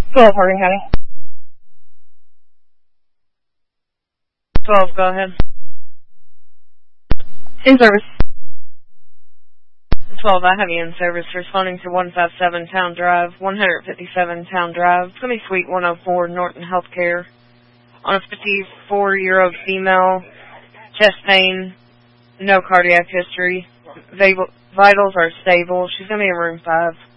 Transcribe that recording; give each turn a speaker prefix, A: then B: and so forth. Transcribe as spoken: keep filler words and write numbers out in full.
A: twelve, Harding County.
B: twelve, go ahead.
A: In service.
B: twelve, I have you in service, responding to one five seven Town Drive, one fifty-seven Town Drive. It's going to be Suite one oh four, Norton Healthcare. On a fifty-four-year-old female, chest pain, no cardiac history. Vitals are stable. She's going to be in room five.